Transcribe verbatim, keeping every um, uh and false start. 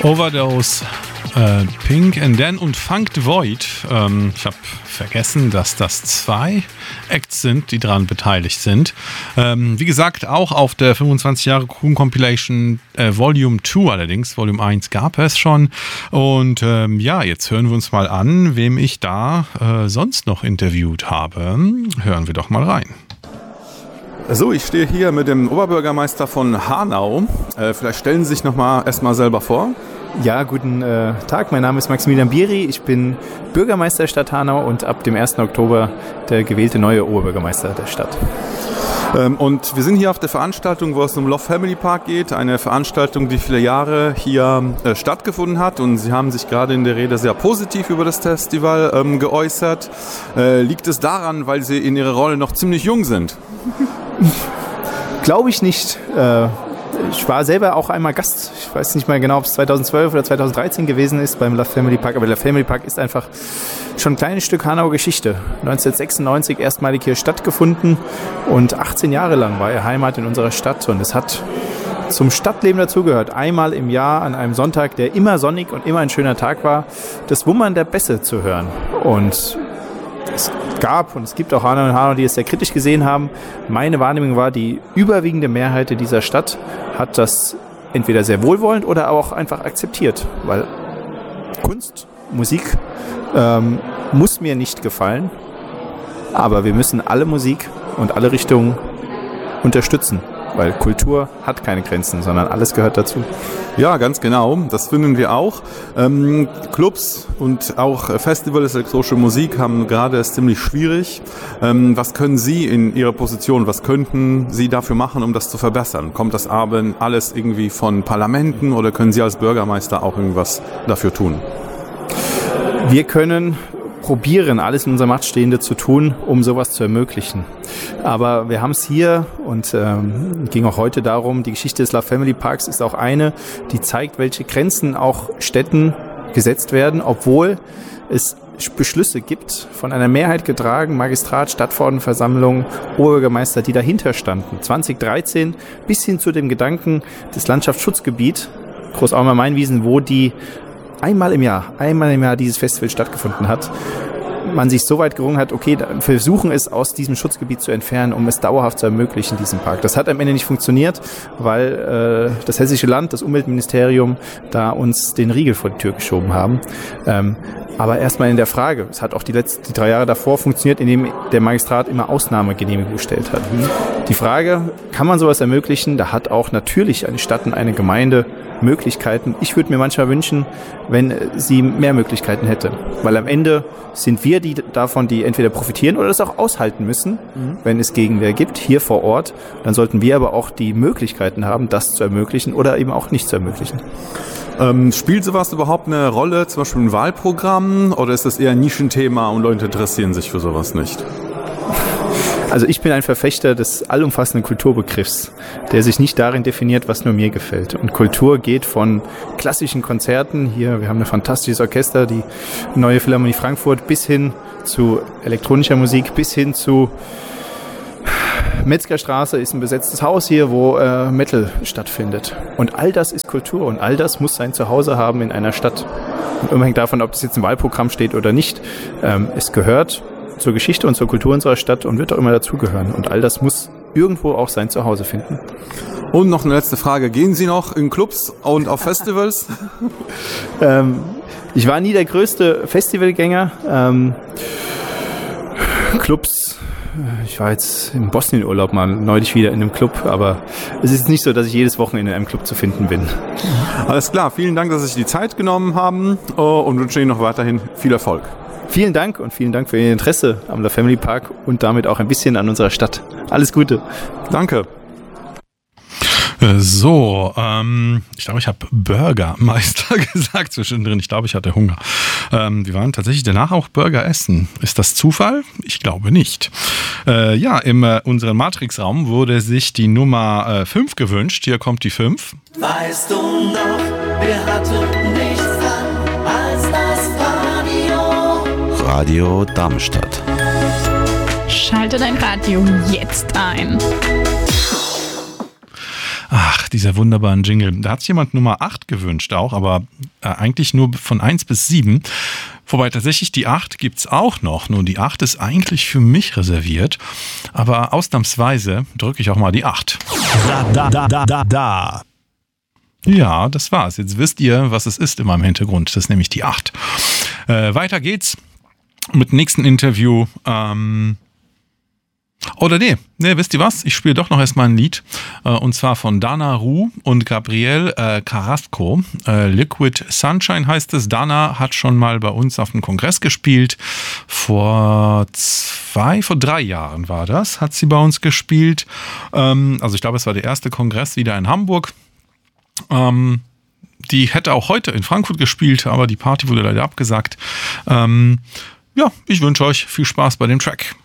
Overdose, äh, Pink and Dan und Funk the Void. Ähm, ich habe vergessen, dass das zwei Acts sind, die daran beteiligt sind. Ähm, wie gesagt, auch auf der fünfundzwanzig Jahre Kuhn Compilation äh, Volume zwei allerdings. Volume eins gab es schon. Und ähm, ja, jetzt hören wir uns mal an, wem ich da äh, sonst noch interviewt habe. Hören wir doch mal rein. So, ich stehe hier mit dem Oberbürgermeister von Hanau. Äh, vielleicht stellen Sie sich noch mal erstmal selber vor. Ja, guten äh, Tag. Mein Name ist Maximilian Bieri. Ich bin Bürgermeister der Stadt Hanau und ab dem ersten Oktober der gewählte neue Oberbürgermeister der Stadt. Ähm, und wir sind hier auf der Veranstaltung, wo es um Love Family Park geht. Eine Veranstaltung, die viele Jahre hier äh, stattgefunden hat. Und Sie haben sich gerade in der Rede sehr positiv über das Festival ähm, geäußert. Äh, liegt es daran, weil Sie in Ihrer Rolle noch ziemlich jung sind? Glaube ich nicht. Äh, ich war selber auch einmal Gast. Ich weiß nicht mehr genau, ob es zweitausendzwölf oder zweitausenddreizehn gewesen ist beim Love Family Park. Aber der Love Family Park ist einfach schon ein kleines Stück Hanauer Geschichte. neunzehnhundertsechsundneunzig erstmalig hier stattgefunden und achtzehn Jahre lang war er Heimat in unserer Stadt. Und es hat zum Stadtleben dazugehört, einmal im Jahr an einem Sonntag, der immer sonnig und immer ein schöner Tag war, das Wummern der Bässe zu hören. Und es gab und es gibt auch Hanau und Hanau, die es sehr kritisch gesehen haben. Meine Wahrnehmung war, die überwiegende Mehrheit dieser Stadt hat das entweder sehr wohlwollend oder auch einfach akzeptiert, weil Kunst, Musik ähm, muss mir nicht gefallen, aber wir müssen alle Musik und alle Richtungen unterstützen, weil Kultur hat keine Grenzen, sondern alles gehört dazu. Ja, ganz genau. Das finden wir auch. Ähm, Clubs und auch Festivals, elektronische Musik haben gerade es ziemlich schwierig. Ähm, was können Sie in Ihrer Position, was könnten Sie dafür machen, um das zu verbessern? Kommt das Abend alles irgendwie von Parlamenten oder können Sie als Bürgermeister auch irgendwas dafür tun? Wir können probieren, alles in unserer Macht Stehende zu tun, um sowas zu ermöglichen. Aber wir haben es hier und ähm, ging auch heute darum, die Geschichte des Love Family Parks ist auch eine, die zeigt, welche Grenzen auch Städten gesetzt werden, obwohl es Beschlüsse gibt, von einer Mehrheit getragen, Magistrat, Stadtverordnetenversammlung, Oberbürgermeister, die dahinter standen. zweitausenddreizehn bis hin zu dem Gedanken des Landschaftsschutzgebiet Großaumer-Mainwiesen, wo die einmal im Jahr, einmal im Jahr dieses Festival stattgefunden hat, man sich so weit gerungen hat, okay, dann versuchen es aus diesem Schutzgebiet zu entfernen, um es dauerhaft zu ermöglichen, diesen Park. Das hat am Ende nicht funktioniert, weil äh, das Hessische Land, das Umweltministerium, da uns den Riegel vor die Tür geschoben haben. Ähm, aber erstmal in der Frage, es hat auch die letzten die drei Jahre davor funktioniert, indem der Magistrat immer Ausnahmegenehmigung gestellt hat. Die Frage, kann man sowas ermöglichen? Da hat auch natürlich eine Stadt und eine Gemeinde Möglichkeiten. Ich würde mir manchmal wünschen, wenn sie mehr Möglichkeiten hätte. Weil am Ende sind wir die davon, die entweder profitieren oder das auch aushalten müssen, mhm. wenn es Gegenwehr gibt, hier vor Ort. Dann sollten wir aber auch die Möglichkeiten haben, das zu ermöglichen oder eben auch nicht zu ermöglichen. Ähm, spielt sowas überhaupt eine Rolle, zum Beispiel im Wahlprogramm, oder ist das eher ein Nischenthema und Leute interessieren sich für sowas nicht? Also ich bin ein Verfechter des allumfassenden Kulturbegriffs, der sich nicht darin definiert, was nur mir gefällt. Und Kultur geht von klassischen Konzerten, hier, wir haben ein fantastisches Orchester, die Neue Philharmonie Frankfurt, bis hin zu elektronischer Musik, bis hin zu Metzgerstraße ist ein besetztes Haus hier, wo äh, Metal stattfindet. Und all das ist Kultur und all das muss sein Zuhause haben in einer Stadt. Und unabhängig davon, ob das jetzt im Wahlprogramm steht oder nicht, ähm, es gehört zur Geschichte und zur Kultur unserer Stadt und wird auch immer dazugehören. Und all das muss irgendwo auch sein Zuhause finden. Und noch eine letzte Frage. Gehen Sie noch in Clubs und auf Festivals? ähm, ich war nie der größte Festivalgänger. Ähm, Clubs, ich war jetzt im Bosnien-Urlaub mal neulich wieder in einem Club, aber es ist nicht so, dass ich jedes Wochenende in einem Club zu finden bin. Alles klar. Vielen Dank, dass Sie sich die Zeit genommen haben und wünsche Ihnen noch weiterhin viel Erfolg. Vielen Dank und vielen Dank für Ihr Interesse am Love Family Park und damit auch ein bisschen an unserer Stadt. Alles Gute. Danke. So, ähm, ich glaube, ich habe Burgermeister gesagt zwischendrin. Ich glaube, ich hatte Hunger. Ähm, wir waren tatsächlich danach auch Burger essen. Ist das Zufall? Ich glaube nicht. Äh, ja, in äh, unserem Matrix-Raum wurde sich die Nummer fünf äh, gewünscht. Hier kommt die fünf. Weißt du noch, wir hatten nichts an als das Radio. Radio Darmstadt. Schalte dein Radio jetzt ein. Ach, dieser wunderbaren Jingle. Da hat sich jemand Nummer acht gewünscht auch, aber äh, eigentlich nur von eins bis sieben. Wobei tatsächlich die acht gibt's auch noch. Nur die acht ist eigentlich für mich reserviert. Aber ausnahmsweise drücke ich auch mal die acht. Da, da, da, da, da, da. Ja, das war's. Jetzt wisst ihr, was es ist in meinem Hintergrund. Das ist nämlich die acht. Äh, weiter geht's mit dem nächsten Interview. Ähm Oder nee, nee, wisst ihr was? Ich spiele doch noch erstmal ein Lied. Äh, und zwar von Dana Roux und Gabriel äh, Carrasco. Äh, Liquid Sunshine heißt es. Dana hat schon mal bei uns auf dem Kongress gespielt. Vor zwei, vor drei Jahren war das, hat sie bei uns gespielt. Ähm, also ich glaube, es war der erste Kongress wieder in Hamburg. Ähm, die hätte auch heute in Frankfurt gespielt, aber die Party wurde leider abgesagt. Ähm, ja, ich wünsche euch viel Spaß bei dem Track.